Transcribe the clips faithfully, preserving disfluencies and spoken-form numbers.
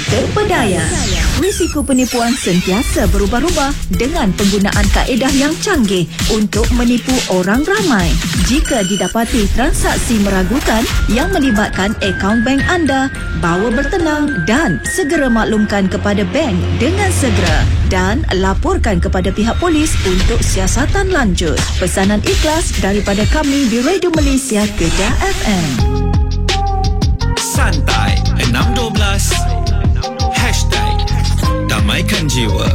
terpedaya. Risiko penipuan sentiasa berubah-ubah dengan penggunaan kaedah yang canggih untuk menipu orang ramai. Jika didapati transaksi meragukan yang melibatkan akaun bank anda, bawa bertenang dan segera maklumkan kepada bank dengan segera dan laporkan kepada pihak polis untuk siasatan lanjut. Pesanan ikhlas daripada kami di Radio Malaysia Kedah F M. Santai enam dua belas Hashtag Damaikan Jiwa.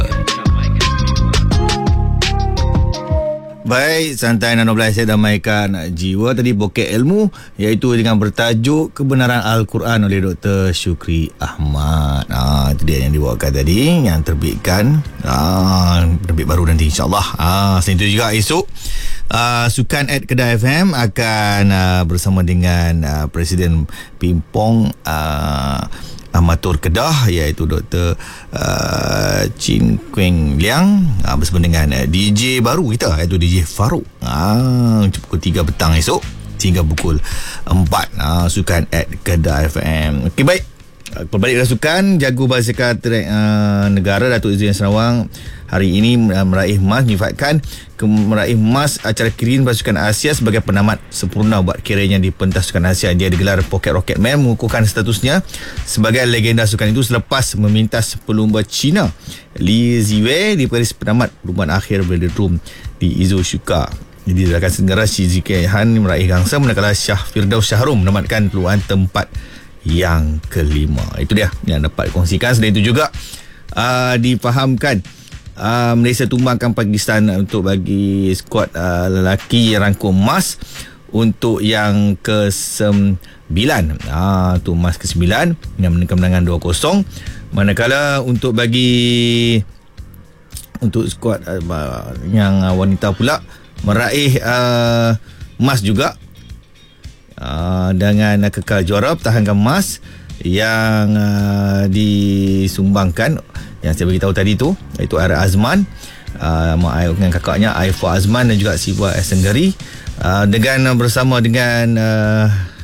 Baik, Santai enam dua belas saya damaikan jiwa. Tadi bokeh ilmu, iaitu dengan bertajuk Kebenaran Al-Quran oleh Doktor Syukri Ahmad. Ah, itu dia yang dibawakan tadi, yang terbitkan ah, terbit baru nanti insyaAllah. Ah, selain itu juga esok Uh, Sukan at Kedah F M akan uh, bersama dengan uh, Presiden Pimpong uh, Amatur Kedah, iaitu Doktor uh, Chin Queng Liang uh, bersama dengan uh, D J baru kita, iaitu D J Farouk. uh, Pukul tiga petang esok hingga pukul empat. uh, Sukan at Kedah F M. Okey, baik. Perbalik Rasukan, jago basikal trek uh, negara Datuk Izzuddin Sarawang hari ini uh, meraih emas, menyifatkan ke, meraih emas acara kirin pasukan Asia sebagai penamat sempurna buat kiranya di pentas sukan Asia. Dia digelar Pocket Rocket Man, mengukuhkan statusnya sebagai legenda sukan itu selepas memintas pelumba Cina Li Ziwei di Paris penamat perlumbaan akhir velodrome di Izuzuka. Jadi rakan segera Shi Zikehan meraih gangsa, manakala Shah Firdaus Shahrum menamatkan peluang tempat yang kelima. Itu dia yang dapat kongsikan. Selain itu juga uh, difahamkan uh, Malaysia tumbangkan Pakistan untuk bagi skuad uh, lelaki yang rangkum emas untuk yang ke sembilan. Ah, tu emas ke sembilan yang menangkan kemenangan dua kosong. Manakala untuk bagi untuk skuad uh, yang uh, wanita pula meraih uh, emas juga. Uh, dengan uh, kekal juara pertahankan emas yang uh, disumbangkan yang saya beritahu tadi tu, iaitu Ara Azman, uh, mak ayah dengan kakaknya Aifa Azman dan juga Siwa Esenggari, uh, dengan uh, bersama dengan uh,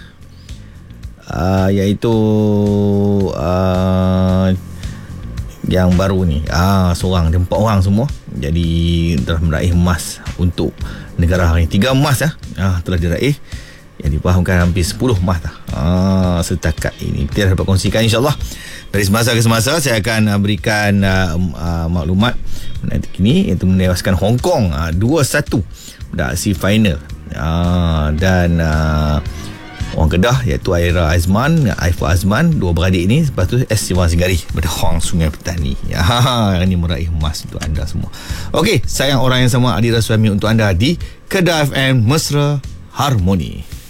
uh, iaitu uh, yang baru ni, ah, seorang dan empat orang semua jadi telah meraih emas untuk negara hari. Tiga emas ah, ah telah diraih, yang dipahamkan hampir sepuluh emas dah ah, setakat ini. Kita dapat kongsikan insyaAllah. Dari semasa ke semasa saya akan uh, berikan uh, uh, maklumat nanti kini, iaitu menewaskan Hong Kong uh, dua satu pada aksi final. uh, dan uh, orang Kedah iaitu Aira Azman, Aifa Azman, dua beradik ini, lepas tu S. Siwa Singgari pada Hong Sungai Petani. Ya, ini meraih emas untuk anda semua. Okey, sayang orang yang sama, Adira Suami untuk anda di Kedah F M, Mesra Harmoni.